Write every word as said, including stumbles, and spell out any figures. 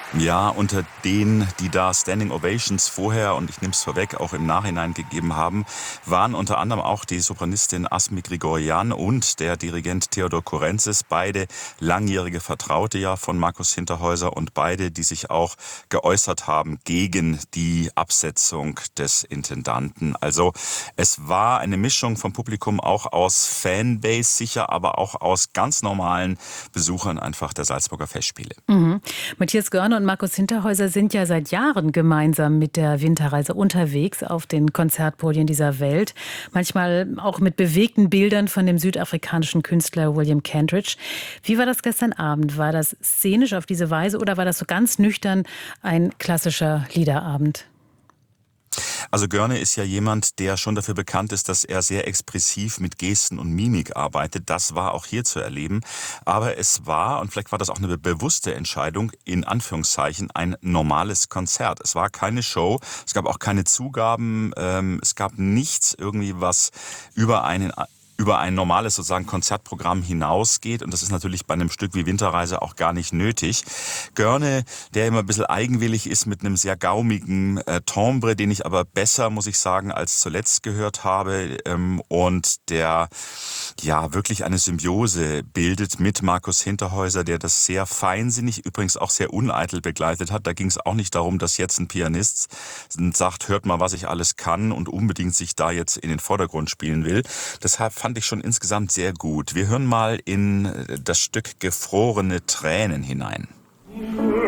Ja, unter denen, die da Standing Ovations vorher, und ich nehme es vorweg, auch im Nachhinein gegeben haben, waren unter anderem auch die Sopranistin Asmi Grigoryan und der Dirigent Theodor Kurenzis, beide langjährige Vertraute ja von Markus Hinterhäuser und beide, die sich auch geäußert haben gegen die Absetzung des Intendanten. Also es war eine Mischung vom Publikum auch aus Fanbase sicher, aber auch aus ganz normalen Besuchern einfach der Salzburger Festspiele. Mhm. Matthias Görner und Markus Hinterhäuser sind ja seit Jahren gemeinsam mit der Winterreise unterwegs auf den Konzertpodien dieser Welt. Manchmal auch mit bewegten Bildern von dem südafrikanischen Künstler William Kentridge. Wie war das gestern Abend? War das szenisch auf diese Weise oder war das so ganz nüchtern ein klassischer Liederabend? Also Görne ist ja jemand, der schon dafür bekannt ist, dass er sehr expressiv mit Gesten und Mimik arbeitet. Das war auch hier zu erleben. Aber es war, und vielleicht war das auch eine bewusste Entscheidung, in Anführungszeichen ein normales Konzert. Es war keine Show, es gab auch keine Zugaben, ähm, es gab nichts irgendwie, was über einen über ein normales sozusagen Konzertprogramm hinausgeht. Und das ist natürlich bei einem Stück wie Winterreise auch gar nicht nötig. Görne, der immer ein bisschen eigenwillig ist mit einem sehr gaumigen äh, Timbre, den ich aber besser, muss ich sagen, als zuletzt gehört habe. Ähm, und der ja wirklich eine Symbiose bildet mit Markus Hinterhäuser, der das sehr feinsinnig, übrigens auch sehr uneitel begleitet hat. Da ging es auch nicht darum, dass jetzt ein Pianist sagt, hört mal, was ich alles kann und unbedingt sich da jetzt in den Vordergrund spielen will. Deshalb fand ich schon insgesamt sehr gut. Wir hören mal in das Stück Gefrorene Tränen hinein.